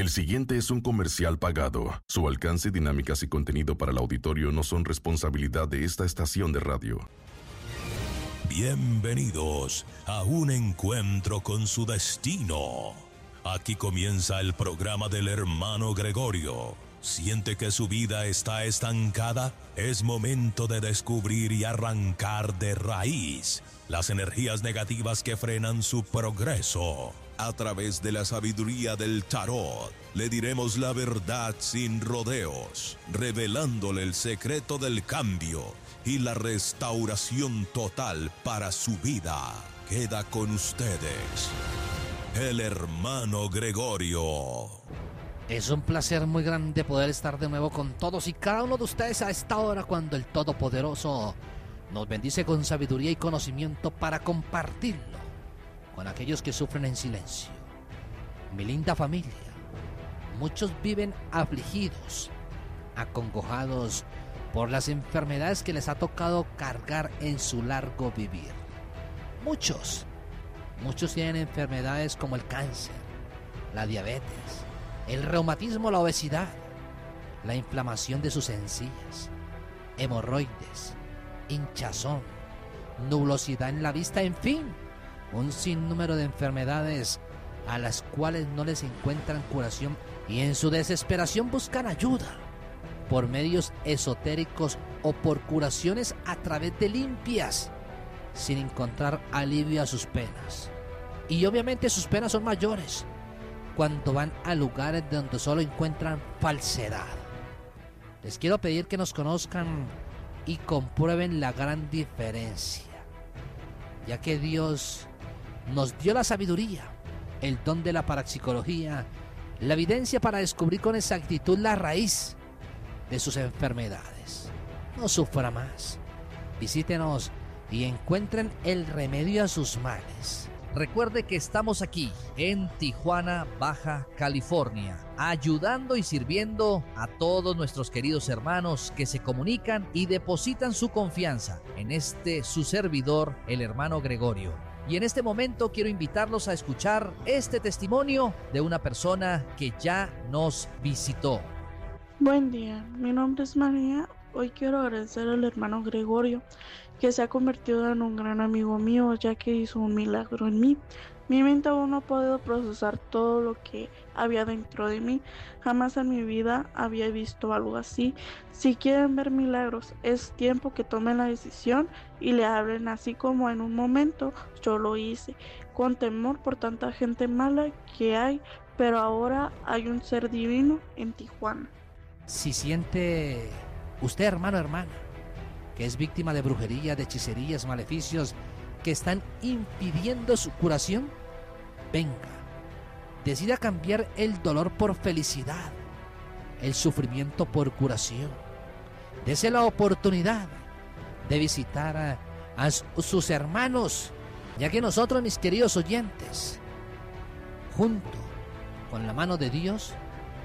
El siguiente es un comercial pagado. Su alcance, dinámicas y contenido para el auditorio no son responsabilidad de esta estación de radio. Bienvenidos a un encuentro con su destino. Aquí comienza el programa del hermano Gregorio. ¿Siente que su vida está estancada? Es momento de descubrir y arrancar de raíz las energías negativas que frenan su progreso. A través de la sabiduría del tarot, le diremos la verdad sin rodeos, revelándole el secreto del cambio y la restauración total para su vida. Queda con ustedes el hermano Gregorio. Es un placer muy grande poder estar de nuevo con todos y cada uno de ustedes a esta hora, cuando el Todopoderoso nos bendice con sabiduría y conocimiento para compartirlo con aquellos que sufren en silencio. Mi linda familia, muchos viven afligidos, acongojados por las enfermedades que les ha tocado cargar en su largo vivir. Muchos tienen enfermedades como el cáncer, la diabetes, el reumatismo, la obesidad, la inflamación de sus encías, hemorroides, hinchazón, nublosidad en la vista, en fin, un sinnúmero de enfermedades a las cuales no les encuentran curación y en su desesperación buscan ayuda por medios esotéricos o por curaciones a través de limpias, sin encontrar alivio a sus penas. Y obviamente sus penas son mayores cuando van a lugares donde solo encuentran falsedad. Les quiero pedir que nos conozcan y comprueben la gran diferencia, ya que Dios nos dio la sabiduría, el don de la parapsicología, la evidencia para descubrir con exactitud la raíz de sus enfermedades. No sufra más. Visítenos y encuentren el remedio a sus males. Recuerde que estamos aquí en Tijuana, Baja California, ayudando y sirviendo a todos nuestros queridos hermanos que se comunican y depositan su confianza en su servidor, el hermano Gregorio. Y en este momento quiero invitarlos a escuchar este testimonio de una persona que ya nos visitó. Buen día, mi nombre es María. Hoy quiero agradecer al hermano Gregorio, que se ha convertido en un gran amigo mío, ya que hizo un milagro en mí. Mi mente aún no ha podido procesar todo lo que había dentro de mí. Jamás en mi vida había visto algo así. Si quieren ver milagros, es tiempo que tomen la decisión y le hablen, así como en un momento yo lo hice, con temor por tanta gente mala que hay, pero ahora hay un ser divino en Tijuana. Si siente usted, hermano o hermana, que es víctima de brujería, de hechicerías, maleficios que están impidiendo su curación, venga, decida cambiar el dolor por felicidad, el sufrimiento por curación. Dese la oportunidad de visitar a sus hermanos, ya que nosotros, mis queridos oyentes, junto con la mano de Dios,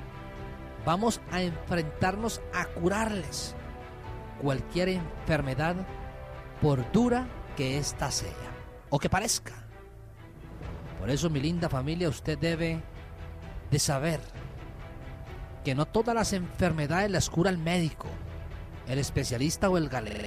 vamos a enfrentarnos a curarles cualquier enfermedad, por dura que ésta sea o que parezca. Por eso, mi linda familia, usted debe de saber que no todas las enfermedades las cura el médico, el especialista o el galeno.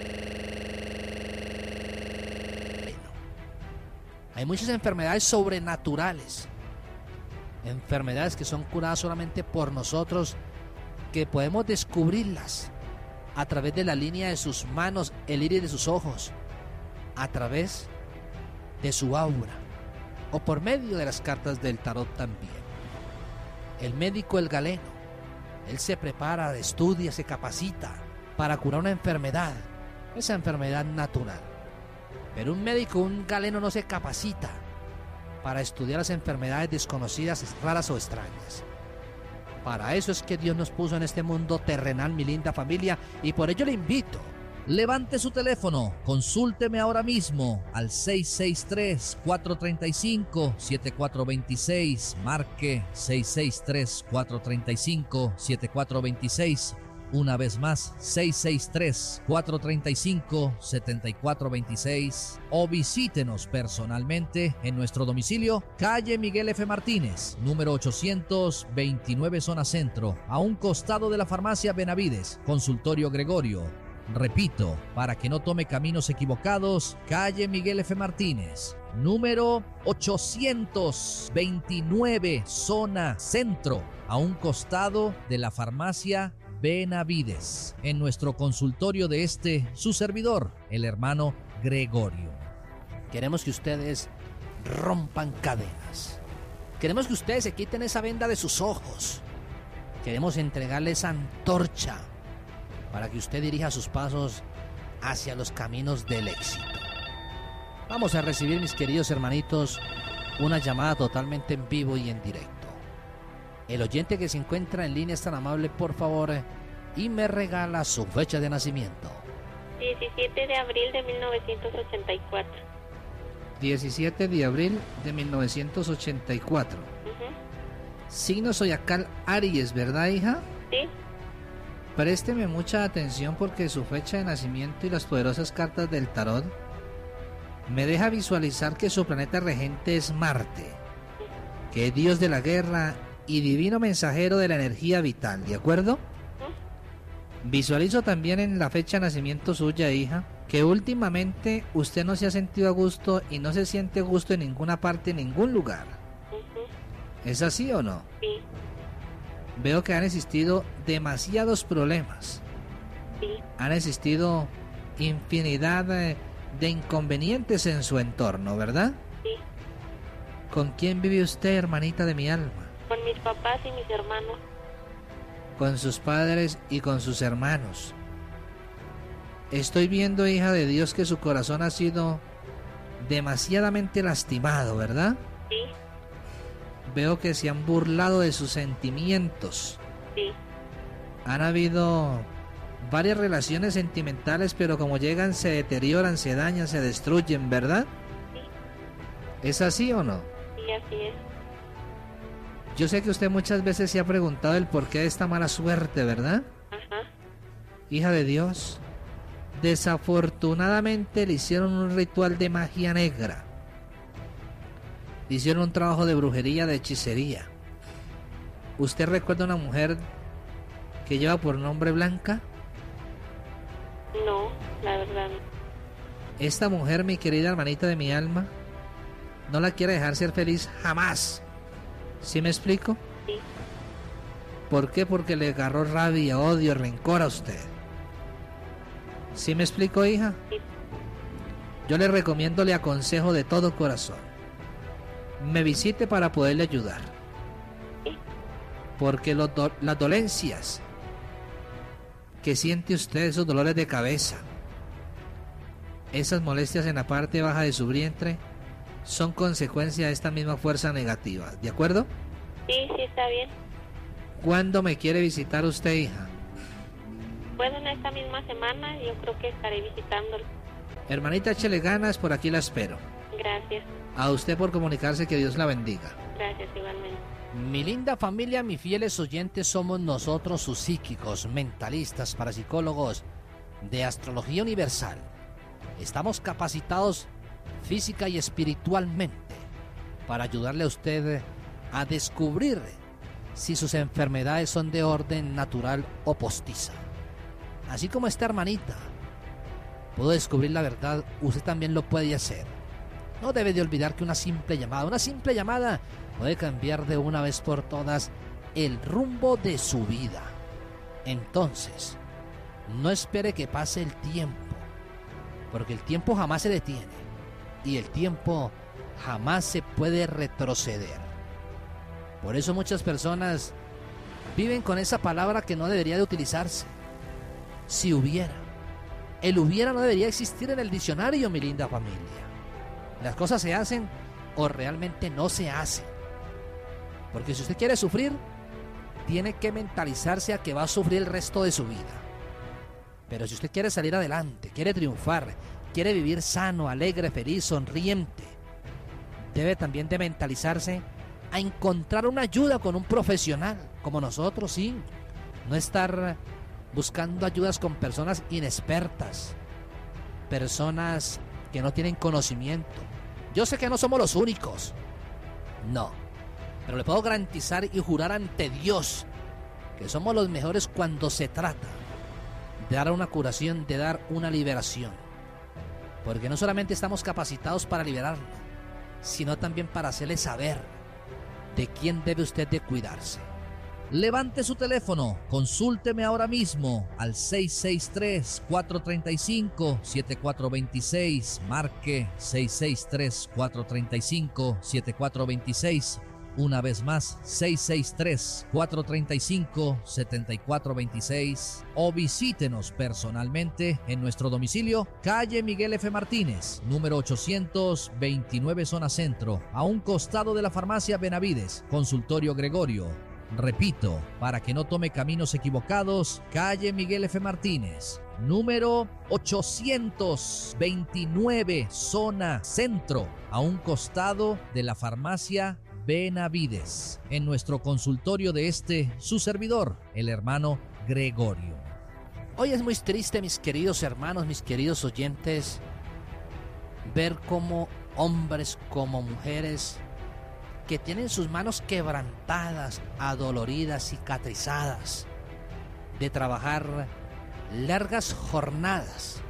Hay muchas enfermedades sobrenaturales, enfermedades que son curadas solamente por nosotros, que podemos descubrirlas a través de la línea de sus manos, el iris de sus ojos, a través de su aura o por medio de las cartas del tarot también. El médico, el galeno, él se prepara, estudia, se capacita para curar una enfermedad, esa enfermedad natural. Pero un médico, un galeno no se capacita para estudiar las enfermedades desconocidas, raras o extrañas. Para eso es que Dios nos puso en este mundo terrenal, mi linda familia, y por ello le invito. Levante su teléfono, consúlteme ahora mismo al 663-435-7426, marque 663-435-7426 Una vez más, 663-435-7426 o visítenos personalmente en nuestro domicilio, calle Miguel F. Martínez, número 829 Zona Centro, a un costado de la farmacia Benavides, Consultorio Gregorio. Repito, para que no tome caminos equivocados, calle Miguel F. Martínez, número 829 Zona Centro, a un costado de la farmacia Benavides, en nuestro consultorio de su servidor, el hermano Gregorio. Queremos que ustedes rompan cadenas. Queremos que ustedes se quiten esa venda de sus ojos. Queremos entregarles esa antorcha para que usted dirija sus pasos hacia los caminos del éxito. Vamos a recibir, mis queridos hermanitos, una llamada totalmente en vivo y en directo. El oyente que se encuentra en línea es tan amable, por favor, y me regala su fecha de nacimiento. 17 de abril de 1984. 17 de abril de 1984. Signo zodiacal Aries, ¿verdad, hija? Sí. Présteme mucha atención porque su fecha de nacimiento y las poderosas cartas del tarot me deja visualizar que su planeta regente es Marte, que es dios de la guerra y divino mensajero de la energía vital, ¿de acuerdo? Visualizo también en la fecha de nacimiento suya, hija, que últimamente usted no se ha sentido a gusto y no se siente a gusto en ninguna parte, en ningún lugar. ¿Es así o no? Sí. Veo que han existido demasiados problemas. Sí. Han existido infinidad de inconvenientes en su entorno, ¿verdad? Sí. ¿Con quién vive usted, hermanita de mi alma? Con mis papás y mis hermanos. Con sus padres y con sus hermanos. Estoy viendo, hija de Dios, que su corazón ha sido demasiadamente lastimado, ¿verdad? Sí. Veo que se han burlado de sus sentimientos. Sí. Han habido varias relaciones sentimentales, pero como llegan se deterioran, se dañan, se destruyen, ¿verdad? Sí. ¿Es así o no? Sí, así es. Yo sé que usted muchas veces se ha preguntado el porqué de esta mala suerte, ¿verdad? Ajá. Hija de Dios, desafortunadamente le hicieron un ritual de magia negra. Le hicieron un trabajo de brujería, de hechicería. ¿Usted recuerda a una mujer que lleva por nombre Blanca? No, la verdad no. Esta mujer, mi querida hermanita de mi alma, no la quiere dejar ser feliz jamás. ¿Sí me explico? Sí. ¿Por qué? Porque le agarró rabia, odio, rencor a usted. ¿Sí me explico, hija? Sí. Yo le recomiendo, le aconsejo de todo corazón, me visite para poderle ayudar. Sí. Porque las dolencias que siente usted, esos dolores de cabeza, esas molestias en la parte baja de su vientre, son consecuencia de esta misma fuerza negativa, ¿de acuerdo? Sí, sí, está bien. ¿Cuándo me quiere visitar usted, hija? Pues en esta misma semana yo creo que estaré visitándolo. Hermanita, échele ganas, por aquí la espero. Gracias. A usted por comunicarse, que Dios la bendiga. Gracias igualmente. Mi linda familia, mis fieles oyentes, somos nosotros sus psíquicos, mentalistas, parapsicólogos de Astrología Universal. Estamos capacitados física y espiritualmente para ayudarle a usted a descubrir si sus enfermedades son de orden natural o postiza. Así como esta hermanita pudo descubrir la verdad, usted también lo puede hacer. No debe de olvidar que una simple llamada puede cambiar de una vez por todas el rumbo de su vida. Entonces, no espere que pase el tiempo, porque el tiempo jamás se detiene y el tiempo jamás se puede retroceder. Por eso muchas personas viven con esa palabra que no debería de utilizarse. Si hubiera. El hubiera no debería existir en el diccionario, mi linda familia. Las cosas se hacen o realmente no se hacen. Porque si usted quiere sufrir, tiene que mentalizarse a que va a sufrir el resto de su vida. Pero si usted quiere salir adelante, quiere triunfar, quiere vivir sano, alegre, feliz, sonriente, debe también de mentalizarse a encontrar una ayuda con un profesional, como nosotros, sí. No estar buscando ayudas con personas inexpertas, personas que no tienen conocimiento. Yo sé que no somos los únicos, no, pero le puedo garantizar y jurar ante Dios que somos los mejores cuando se trata de dar una curación, de dar una liberación. Porque no solamente estamos capacitados para liberarla, sino también para hacerle saber de quién debe usted de cuidarse. Levante su teléfono, consúlteme ahora mismo al 663-435-7426, marque 663-435-7426, una vez más 663-435-7426, o visítenos personalmente en nuestro domicilio, calle Miguel F. Martínez, número 829 zona centro, a un costado de la farmacia Benavides, consultorio Gregorio. Repito, para que no tome caminos equivocados, calle Miguel F. Martínez, número 829, zona centro, a un costado de la farmacia Benavides, en nuestro consultorio de su servidor, el hermano Gregorio. Hoy es muy triste, mis queridos hermanos, mis queridos oyentes, ver cómo hombres, como mujeres, que tienen sus manos quebrantadas, adoloridas, cicatrizadas, de trabajar largas jornadas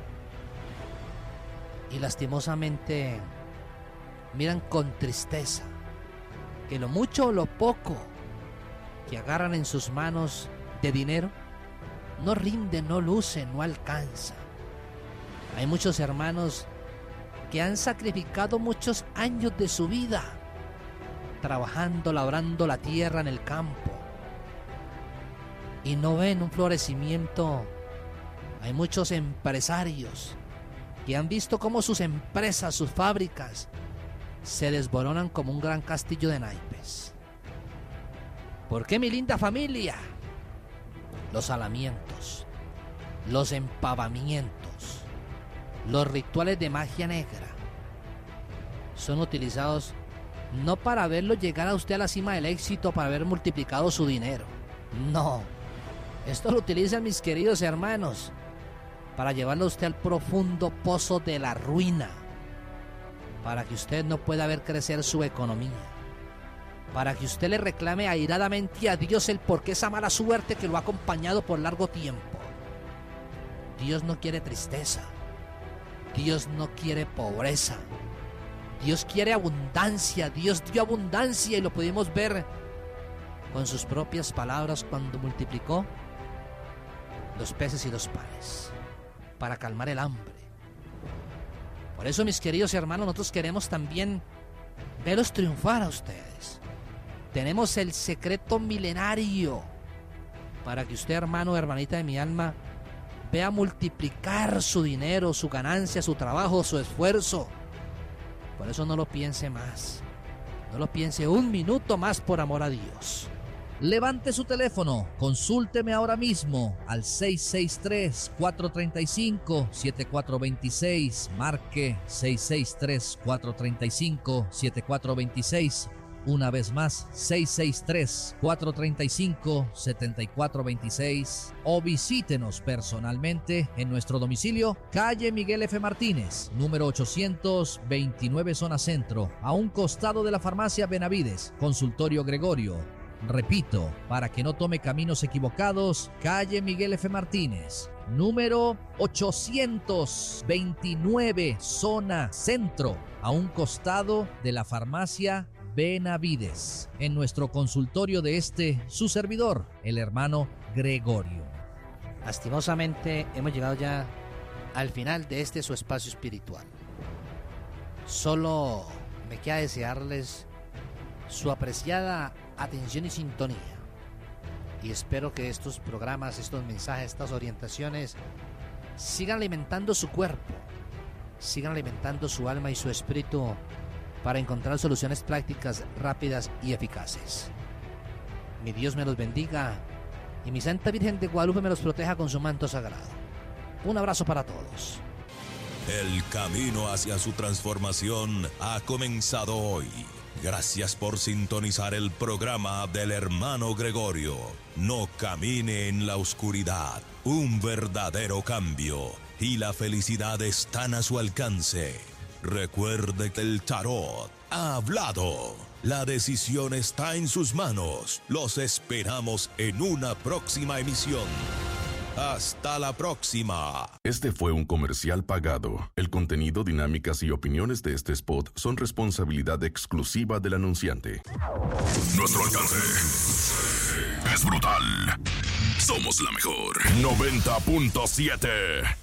y lastimosamente miran con tristeza que lo mucho o lo poco que agarran en sus manos de dinero no rinde, no luce, no alcanza. Hay muchos hermanos que han sacrificado muchos años de su vida trabajando, labrando la tierra en el campo y no ven un florecimiento. Hay muchos empresarios que han visto cómo sus empresas, sus fábricas se desboronan como un gran castillo de naipes. ¿Por qué, mi linda familia? Los alamientos, los empavamientos, los rituales de magia negra son utilizados no para verlo llegar a usted a la cima del éxito, para haber multiplicado su dinero. No, esto lo utilizan, mis queridos hermanos, para llevarlo a usted al profundo pozo de la ruina, para que usted no pueda ver crecer su economía, para que usted le reclame airadamente a Dios el por qué esa mala suerte que lo ha acompañado por largo tiempo. Dios no quiere tristeza, Dios no quiere pobreza, Dios quiere abundancia. Dios dio abundancia y lo pudimos ver con sus propias palabras cuando multiplicó los peces y los panes para calmar el hambre. Por eso, mis queridos hermanos, nosotros queremos también verlos triunfar a ustedes. Tenemos el secreto milenario para que usted, hermano o hermanita de mi alma, vea multiplicar su dinero, su ganancia, su trabajo, su esfuerzo. Por eso no lo piense más. No lo piense un minuto más, por amor a Dios. Levante su teléfono, consúlteme ahora mismo al 663-435-7426, marque 663-435-7426, una vez más 663-435-7426, o visítenos personalmente en nuestro domicilio, calle Miguel F. Martínez, número 829 zona centro, a un costado de la farmacia Benavides, consultorio Gregorio. Repito, para que no tome caminos equivocados, calle Miguel F. Martínez, número 829, zona centro, a un costado de la farmacia Benavides, en nuestro consultorio de su servidor, el hermano Gregorio. Lastimosamente hemos llegado ya al final de su espacio espiritual. Solo me queda desearles su apreciada atención y sintonía, y espero que estos programas, estos mensajes, estas orientaciones sigan alimentando su cuerpo, sigan alimentando su alma y su espíritu para encontrar soluciones prácticas, rápidas y eficaces. Mi Dios me los bendiga y mi Santa Virgen de Guadalupe me los proteja con su manto sagrado. Un abrazo para todos. El camino hacia su transformación ha comenzado hoy. Gracias por sintonizar el programa del hermano Gregorio. No camine en la oscuridad. Un verdadero cambio y la felicidad están a su alcance. Recuerde que el tarot ha hablado. La decisión está en sus manos. Los esperamos en una próxima emisión. Hasta la próxima. Este fue un comercial pagado. El contenido, dinámicas y opiniones de este spot son responsabilidad exclusiva del anunciante. Nuestro alcance es brutal. Somos la mejor. 90.7